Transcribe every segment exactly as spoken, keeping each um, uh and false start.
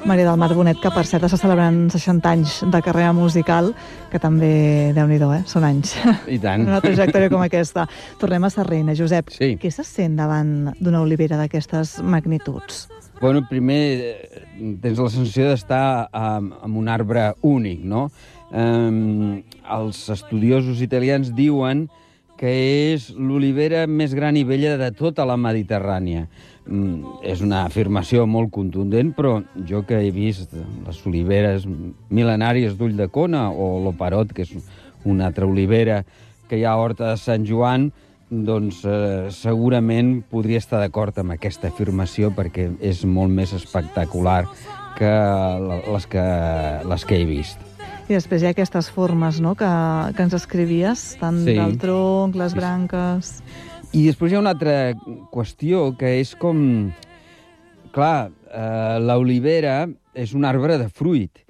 Maria del Mar Bonet, que per cert està celebrant seixanta anys de carrera musical, que també, Déu-n'hi-do, eh? Són anys. I tant. Una trajectòria com aquesta. Tornem a Sarriena. Josep, sí. Què se sent davant d'una olivera d'aquestes magnituds? Bueno, primer tens la sensació d'estar amb un arbre únic, no? Um, els estudiosos italians diuen que és l'olivera més gran i vella de tota la Mediterrània. Mm, és una afirmació molt contundent, però jo que he vist les oliveres mil·lenàries d'Ulldecona o l'Operot, que és una altra olivera que hi ha a Horta de Sant Joan, doncs eh, segurament podria estar d'acord amb aquesta afirmació perquè és molt més espectacular que les que, les que he vist. I després hi ha aquestes formes, no?, que, que ens escrivies, tant sí. del tronc, les branques... I després hi ha una altra qüestió, que és com... Clar, eh, l'olivera és un arbre de fruit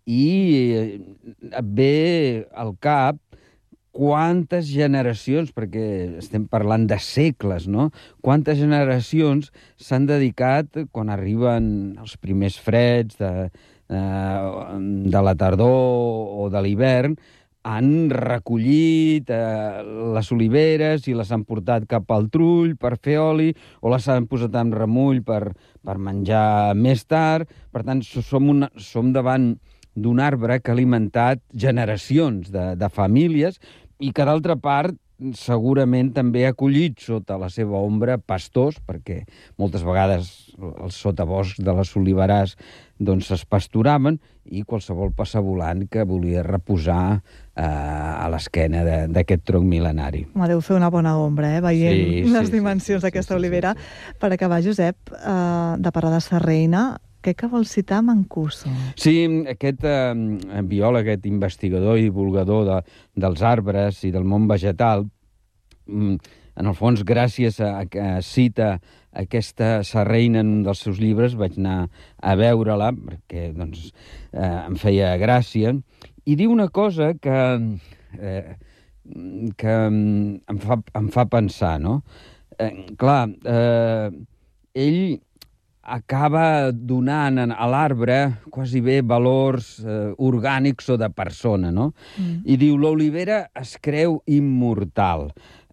i et ve al cap quantes generacions, perquè estem parlant de segles, no? Quantes generacions s'han dedicat, quan arriben els primers freds de, de la tardor o de l'hivern, han recollit eh, les oliveres i les han portat cap al trull per fer oli, o les han posat en remull per, per menjar més tard. Per tant, som, una, som davant d'un arbre que ha alimentat generacions de, de famílies i que, d'altra part, segurament també ha acollit sota la seva ombra pastors, perquè moltes vegades els sotaboscs de les oliverars doncs es pasturaven, i qualsevol passavolant que volia reposar eh, a l'esquena d'aquest tronc mil·lenari. Home, deu fer una bona ombra, eh, veient sí, sí, les dimensions sí, d'aquesta sí, sí, olivera. Sí, sí. Per acabar, Josep, eh, de parlar de Sarriena, què que vol citar Mancuso? Sí, aquest eh, biòleg, aquest investigador i divulgador de, dels arbres i del món vegetal, en el fons, gràcies a que cita aquesta Sarriena en un dels seus llibres, vaig anar a veure-la, perquè doncs, eh, em feia gràcia, i diu una cosa que, eh, que em, fa, em fa pensar, no? Eh, clar, eh, ell acaba donant a l'arbre quasi bé valors eh, orgànics o de persona, no? Mm. I diu, l'olivera es creu immortal,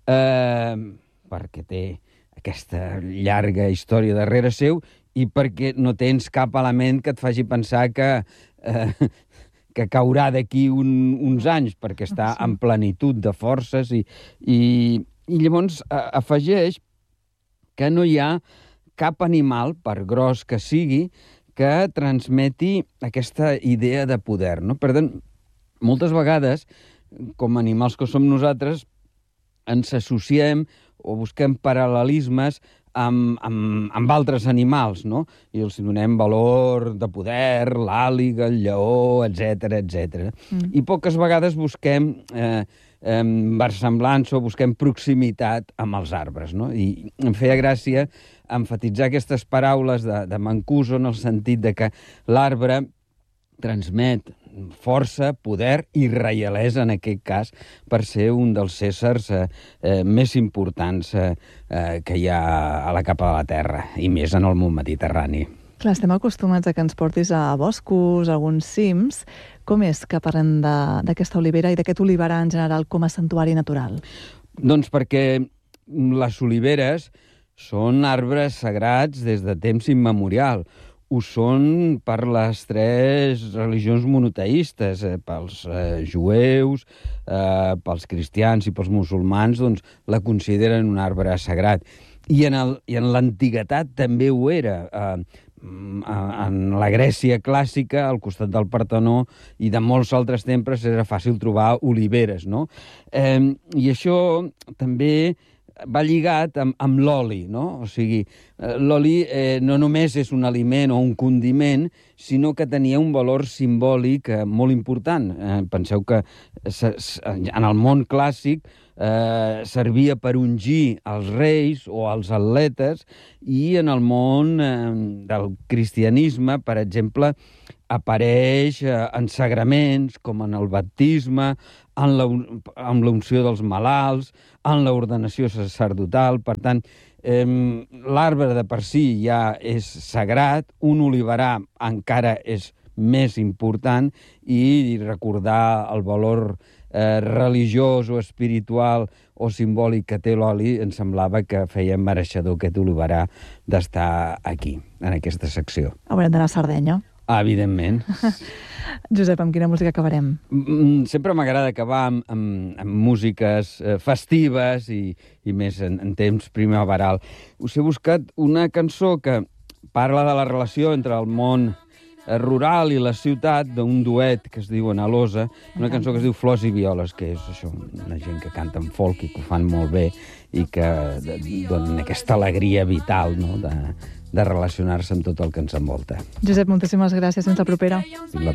eh, perquè té aquesta llarga història darrere seu i perquè no tens cap element que et faci pensar que, eh, que caurà d'aquí un, uns anys, perquè està en plenitud de forces i, i, i llavors eh, afegeix que no hi ha cap animal, per gros que sigui, que transmeti aquesta idea de poder, no? Per tant, moltes vegades, com a animals que som nosaltres, ens associem o busquem paral·lelismes amb, amb, amb altres animals, no? I els donem valor de poder, l'àliga, el lleó, etcètera, etcètera. Mm. I poques vegades busquem eh, eh, versemblança o busquem proximitat amb els arbres, no? I em feia gràcia emfatitzar aquestes paraules de, de Mancuso en el sentit de que l'arbre transmet força, poder i reialesa, en aquest cas, per ser un dels éssers eh, eh, més importants eh, eh, que hi ha a la capa de la Terra, i més en el món mediterrani. Clar, estem acostumats a que ens portis a boscos, a alguns cims. Com és que parlem d'aquesta olivera i d'aquest oliverar en general com a santuari natural? Doncs perquè les oliveres són arbres sagrats des de temps immemorial. Ho són per les tres religions monoteistes, eh, pels eh, jueus, eh, pels cristians i pels musulmans, doncs la consideren un arbre sagrat. I en, el, i en l'antiguitat també ho era. Eh, en la Grècia clàssica, al costat del Partenó i de molts altres temples, era fàcil trobar oliveres, no? Eh, I això també va lligat amb, amb l'oli, no? O sigui, l'oli eh, no només és un aliment o un condiment, sinó que tenia un valor simbòlic eh, molt important. Eh, penseu que en el món clàssic eh, servia per ungir els reis o els atletes, i en el món eh, del cristianisme, per exemple, apareix eh, en sagraments, com en el baptisme, en la, amb l'unció dels malalts, en l'ordenació sacerdotal. Per tant, Eh, L'arbre de per si ja és sagrat, un oliverar encara és més important, i recordar el valor eh, religiós o espiritual o simbòlic que té l'oli, em semblava que feia mereixedor aquest oliverar d'estar aquí, en aquesta secció. Haurem d'anar a Sardenya. Ah, evidentment. Josep, amb quina música acabarem? Mm, Sempre m'agrada acabar amb, amb, amb músiques eh, festives i, i més en, en temps primaveral. Us he buscat una cançó que parla de la relació entre el món eh, rural i la ciutat, d'un duet que es diu Analosa, una cançó que es diu Flors i Violes, que és això, una gent que canta en folk i que ho fan molt bé i que donen aquesta alegria vital, no?, de, de relacionar-se amb tot el que ens envolta. Josep, moltíssimes gràcies. Fins la propera. Fins la